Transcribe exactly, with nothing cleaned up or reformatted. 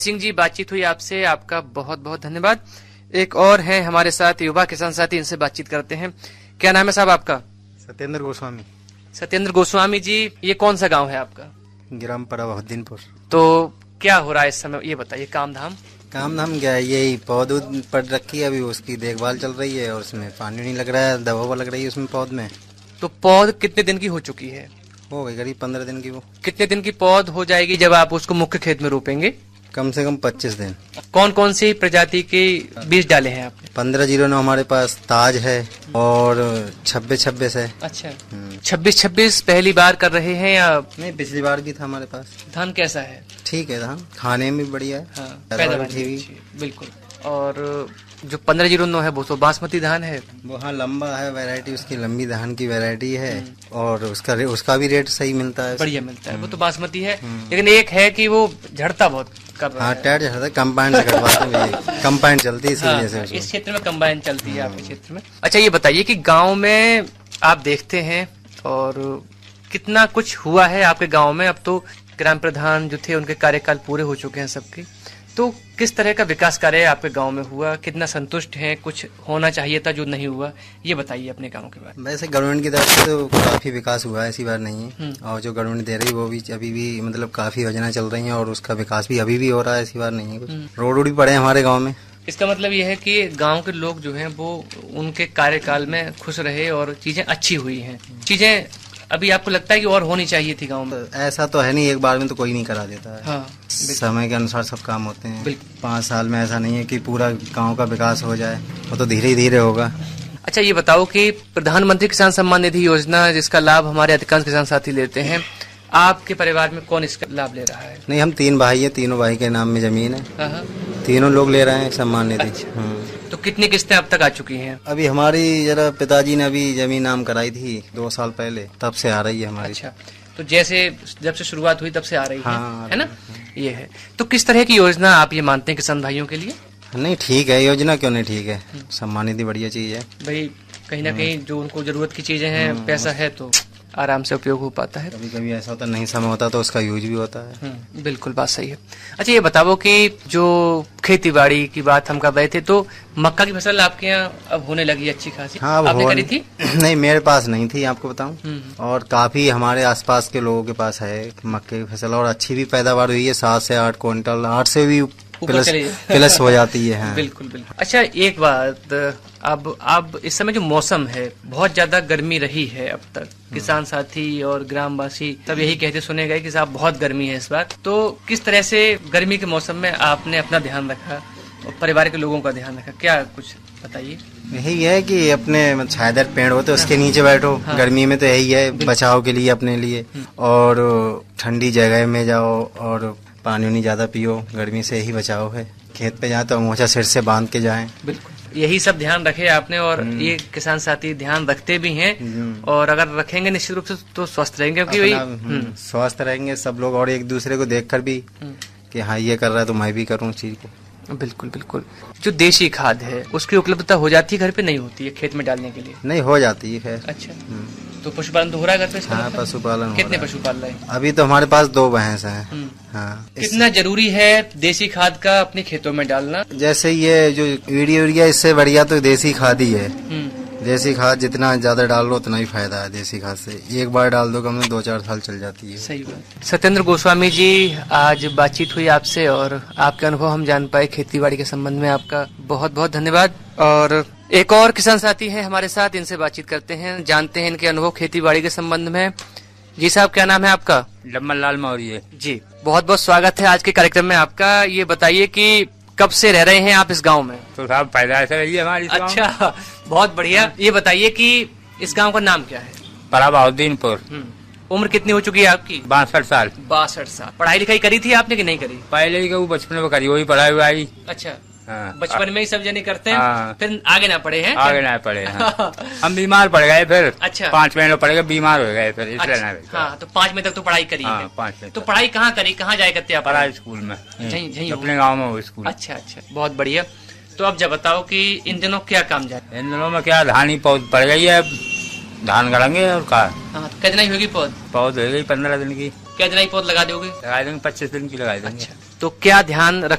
सिंह जी, बातचीत हुई आपसे, आपका बहुत बहुत धन्यवाद। एक और है हमारे साथ युवा किसान साथी, इनसे बातचीत करते हैं। क्या नाम है साहब आपका? सत्येंद्र गोस्वामी। सत्येंद्र गोस्वामी जी, ये कौन सा गांव है आपका? ग्राम पराबहुद्दीनपुर। तो क्या हो रहा है इस समय, ये बताइए। काम धाम काम धाम क्या है, यही पौध पड़ रखी है, अभी उसकी देखभाल चल रही है और उसमें पानी नहीं लग रहा है, दवा लग रही है उसमें पौध में। तो पौध कितने दिन की हो चुकी है? हो गई करीब पंद्रह दिन की। वो कितने दिन की पौध हो जाएगी जब आप उसको मुख्य खेत में रोपेंगे? कम से कम पच्चीस दिन। कौन कौन सी प्रजाति के बीज डाले हैं आपने? पंद्रह जीरो नौ हमारे पास ताज है और छब्बीस छब्बीस है। अच्छा, छब्बीस छब्बीस पहली बार कर रहे हैं या? नहीं, पिछली बार भी था हमारे पास। धान कैसा है? ठीक है, धान खाने में भी बढ़िया है। हाँ, पैदावार भी अच्छी है, बिल्कुल। और जो पंद्रह जीरो नौ है वो तो बासमती धान है। वो हाँ लंबा है, वैरायटी उसकी लंबी धान की वैरायटी है और उसका उसका भी रेट सही मिलता है, बढ़िया मिलता है। वो तो बासमती है, लेकिन एक है कि वो झड़ता बहुत कर रहा हाँ, है। टायर झड़ता, कंबाइन से कटवाते हैं, कंबाइन चलती है इसी वजह से उसमें। इस क्षेत्र में कंबाइन चलती है आपके क्षेत्र में। अच्छा, ये बताइए कि गाँव में आप देखते हैं और कितना कुछ हुआ है आपके गाँव में। अब तो ग्राम प्रधान जो थे उनके कार्यकाल पूरे हो चुके हैं सबके, तो किस तरह का विकास कार्य आपके गांव में हुआ? कितना संतुष्ट हैं? कुछ होना चाहिए था जो नहीं हुआ, ये बताइए अपने गांव के बारे में। वैसे गवर्नमेंट की तरफ से तो काफी विकास हुआ है, ऐसी बात नहीं है। और जो गवर्नमेंट दे रही है वो भी अभी भी मतलब काफी योजना चल रही है और उसका विकास भी अभी भी हो रहा है, ऐसी बात नहीं है। कुछ रोड वोड भी पड़े हैं हमारे गाँव में। इसका मतलब यह है कि गांव के लोग जो हैं वो उनके कार्यकाल में खुश रहे और चीजें अच्छी हुई हैं। चीजें अभी आपको लगता है कि और होनी चाहिए थी गांव में? ऐसा तो है नहीं, एक बार में तो कोई नहीं करा देता है। हाँ, समय के अनुसार सब काम होते हैं। पाँच साल में ऐसा नहीं है कि पूरा गांव का विकास हो जाए, वो तो धीरे धीरे होगा। अच्छा, ये बताओ कि प्रधानमंत्री किसान सम्मान निधि योजना जिसका लाभ हमारे अधिकांश किसान साथी लेते हैं, आपके परिवार में कौन इसका लाभ ले रहा है? नहीं, हम तीन भाई है, तीनों भाई के नाम में जमीन है। हाँ, तीनों लोग ले रहे हैं सम्मान निधि। अच्छा। तो कितनी किस्तें अब तक आ चुकी हैं? अभी हमारी जरा पिताजी ने अभी जमीन नाम कराई थी दो साल पहले, तब से आ रही है हमारी। अच्छा, तो जैसे जब से शुरुआत हुई तब से आ रही हाँ, है, है ना? ये है। तो किस तरह की योजना आप ये मानते हैं किसान भाइयों के लिए? नहीं, ठीक है योजना, क्यों नहीं ठीक है। सम्मान निधि बढ़िया चीज है भाई, कहीं ना कहीं जो उनको जरूरत की चीजें हैं, पैसा है तो आराम से उपयोग हो पाता है। कभी कभी ऐसा होता नहीं समय होता तो उसका यूज भी होता है। बिल्कुल, बात सही है। अच्छा, ये बताओ कि जो खेती बाड़ी की बात हम कर रहे थे, तो मक्का की फसल आपके यहाँ अब होने लगी अच्छी खासी? हाँ, आपने करी थी? नहीं, मेरे पास नहीं थी, आपको बताऊं। और काफी हमारे आसपास के लोगों के पास है मक्के की फसल और अच्छी भी पैदावार हुई है, सात से आठ क्विंटल, आठ से भी प्लस प्लस हो जाती है। हाँ। बिल्कुल बिल्कुल। अच्छा, एक बात, अब अब इस समय जो मौसम है, बहुत ज्यादा गर्मी रही है अब तक। किसान साथी और ग्रामवासी सब यही कहते सुने गए कि साहब बहुत गर्मी है इस बार। तो किस तरह से गर्मी के मौसम में आपने अपना ध्यान रखा और परिवार के लोगों का ध्यान रखा, क्या कुछ बताइए। यही है कि अपने छायादार पेड़ होते उसके नीचे बैठो। हाँ। गर्मी में तो यही है, बचाव के लिए अपने लिए, और ठंडी जगह में जाओ और पानी नहीं ज्यादा पियो, गर्मी से यही बचाव है। खेत पे जाए तो अंगोछा सिर से बांध के जाएं। बिल्कुल, यही सब ध्यान रखे आपने और ये किसान साथी ध्यान रखते भी हैं और अगर रखेंगे निश्चित रूप से तो स्वस्थ रहेंगे, क्योंकि वही स्वस्थ रहेंगे सब लोग और एक दूसरे को देखकर भी कि हाँ ये कर रहा है तो मैं भी करूँ चीज को। बिल्कुल बिल्कुल। जो देशी खाद है उसकी उपलब्धता हो जाती है, घर पे नहीं होती है खेत में डालने के लिए? नहीं, हो जाती है। अच्छा, तो पशुपालन तो हो रहा है घर पे? हाँ, पशुपालन। कितने पशु पाल रहे हैं? अभी तो हमारे पास दो भैंस हैं। हाँ। कितना जरूरी है देसी खाद का अपने खेतों में डालना? जैसे ये जो यूरिया यूरिया इससे बढ़िया तो देसी खाद ही है। देसी खाद जितना ज्यादा डाल लो उतना ही फायदा है देसी खाद से। एक बार डाल दो कम से दो चार साल चल जाती है। सही बात। सत्येंद्र गोस्वामी जी, आज बातचीत हुई आपसे और आपके अनुभव हम जान पाए खेती बाड़ी के संबंध में। आपका बहुत बहुत धन्यवाद। और एक और किसान साथी हैं हमारे साथ, इनसे बातचीत करते हैं, जानते हैं इनके अनुभव खेती बाड़ी के संबंध में। जी साहब, क्या नाम है आपका? लम्मन लाल मौर्य जी, बहुत बहुत स्वागत है आज के कार्यक्रम में आपका। ये बताइए कि कब से रह रहे हैं आप इस गांव में? तो साहब पैदा से रही है हमारी। अच्छा, बहुत बढ़िया। ये बताइए कि इस गांव का नाम क्या है? पराबहुद्दीनपुर। उम्र कितनी हो चुकी है आपकी? बासठ साल। बासठ साल। पढ़ाई लिखाई करी थी आपने कि नहीं करी? पहले ही वो बचपन में करी, वही पढ़ाई हुआ आई। अच्छा, हाँ। बचपन में ही सब जने करते हैं। हाँ। फिर आगे ना पढ़े हैं? आगे ना पढ़े। हाँ। हम बीमार पड़ गए फिर। अच्छा, पाँच महीने पड़ गए, बीमार हो गए फिर, इसलिए अच्छा, ना। हाँ, तो पाँच में तक तो पढ़ाई करी हाँ, है। पाँच में तो पढ़ाई कहाँ करी, कहाँ जाए करते आप? पढ़ाई स्कूल में, अपने गाँव में वो स्कूल। अच्छा अच्छा, बहुत बढ़िया। तो अब जब बताओ कि इन दिनों क्या काम जाए? इन दिनों में क्या धान ही पौध पड़ गई है, धान गड़ेंगे और का। हाँ, कितना ही होगी पौध? पौध हो गई पंद्रह दिन की। कितना ही पौध लगा दोगे? लगा देंगे, पच्चीस दिन की लगा देंगे। अच्छा, तो क्या ध्यान रख